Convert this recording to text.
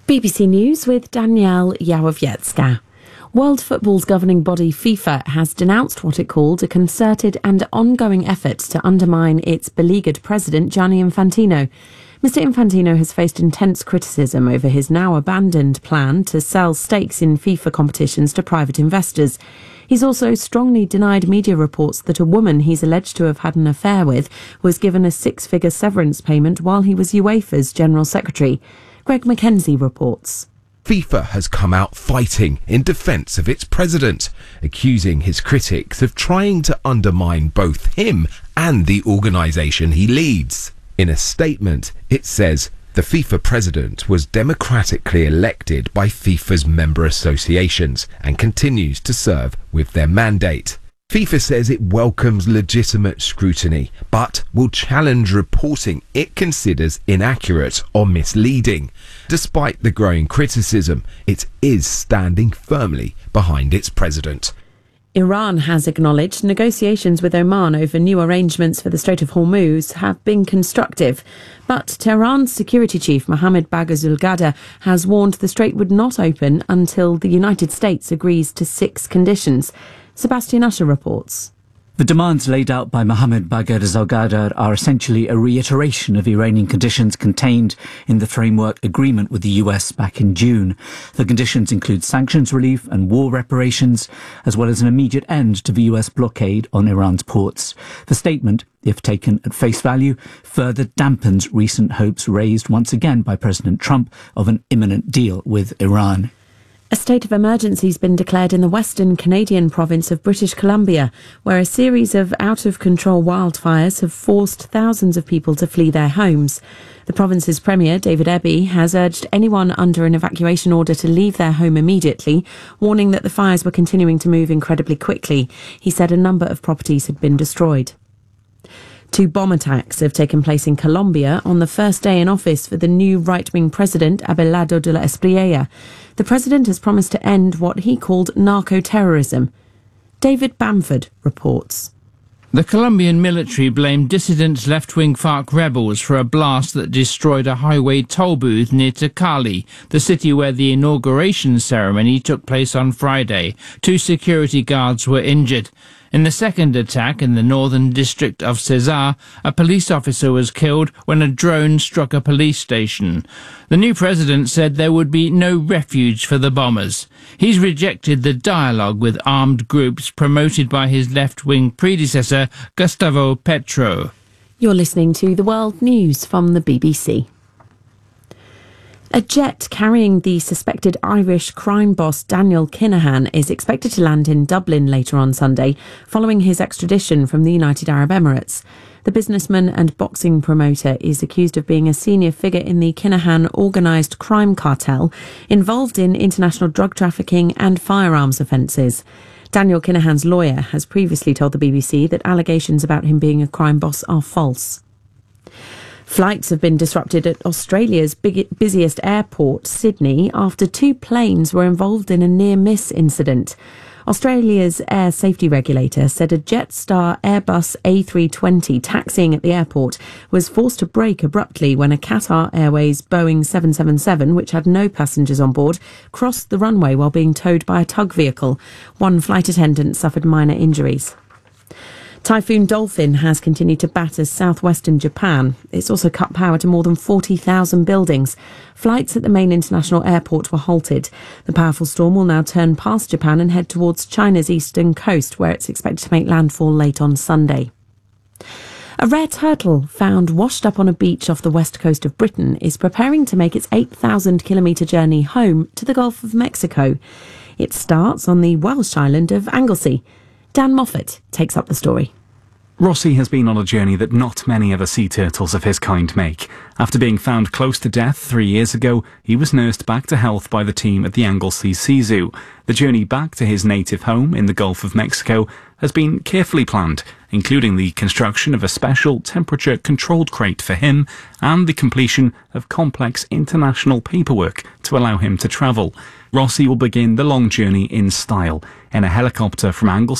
BBC News with Danielle Yawowiecka. World football's governing body FIFA has denounced what it called a concerted and ongoing effort to undermine its beleaguered president Gianni Infantino. Mr Infantino has faced intense criticism over his now abandoned plan to sell stakes in FIFA competitions to private investors. He's also strongly denied media reports that a woman he's alleged to have had an affair with was given a six-figure severance payment while he was UEFA's General Secretary. Greg Mackenzie reports. FIFA has come out fighting in defence of its president, accusing his critics of trying to undermine both him and the organisation he leads. In a statement, it says the FIFA president was democratically elected by FIFA's member associations and continues to serve with their mandate. FIFA says it welcomes legitimate scrutiny, but will challenge reporting it considers inaccurate or misleading. Despite the growing criticism, it is standing firmly behind its president. Iran has acknowledged negotiations with Oman over new arrangements for the Strait of Hormuz have been constructive. But Tehran's security chief Mohammad Bagher Zulgadeh has warned the strait would not open until the United States agrees to 6 conditions. Sebastian Usher reports. The demands laid out by Mohammad Bagher Zulgadeh are essentially a reiteration of Iranian conditions contained in the framework agreement with the US back in June. The conditions include sanctions relief and war reparations, as well as an immediate end to the US blockade on Iran's ports. The statement, if taken at face value, further dampens recent hopes raised once again by President Trump of an imminent deal with Iran. A state of emergency has been declared in the western Canadian province of British Columbia, where a series of out-of-control wildfires have forced thousands of people to flee their homes. The province's premier, David Eby, has urged anyone under an evacuation order to leave their home immediately, warning that the fires were continuing to move incredibly quickly. He said a number of properties had been destroyed. 2 bomb attacks have taken place in Colombia on the first day in office for the new right-wing president, Abelardo de la Espriella. The president has promised to end what he called narco-terrorism. David Bamford reports. The Colombian military blamed dissident left-wing FARC rebels for a blast that destroyed a highway toll booth near to Cali, the city where the inauguration ceremony took place on Friday. 2 security guards were injured. In the second attack in the northern district of Cesar, a police officer was killed when a drone struck a police station. The new president said there would be no refuge for the bombers. He's rejected the dialogue with armed groups promoted by his left-wing predecessor, Gustavo Petro. You're listening to The World News from the BBC. A jet carrying the suspected Irish crime boss Daniel Kinahan is expected to land in Dublin later on Sunday, following his extradition from the United Arab Emirates. The businessman and boxing promoter is accused of being a senior figure in the Kinahan organised crime cartel, involved in international drug trafficking and firearms offences. Daniel Kinahan's lawyer has previously told the BBC that allegations about him being a crime boss are false. Flights have been disrupted at Australia's busiest airport, Sydney, after 2 planes were involved in a near-miss incident. Australia's air safety regulator said a Jetstar Airbus A320 taxiing at the airport was forced to brake abruptly when a Qatar Airways Boeing 777, which had no passengers on board, crossed the runway while being towed by a tug vehicle. 1 flight attendant suffered minor injuries. Typhoon Dolphin has continued to batter southwestern Japan. It's also cut power to more than 40,000 buildings. Flights at the main international airport were halted. The powerful storm will now turn past Japan and head towards China's eastern coast, where it's expected to make landfall late on Sunday. A rare turtle found washed up on a beach off the west coast of Britain is preparing to make its 8,000-kilometre journey home to the Gulf of Mexico. It starts on the Welsh island of Anglesey. Dan Moffat takes up the story. Rossi has been on a journey that not many other sea turtles of his kind make. After being found close to death 3 years ago, he was nursed back to health by the team at the Anglesey Sea Zoo. The journey back to his native home in the Gulf of Mexico has been carefully planned, including the construction of a special temperature-controlled crate for him and the completion of complex international paperwork to allow him to travel. Rossi will begin the long journey in style, in a helicopter from Anglesey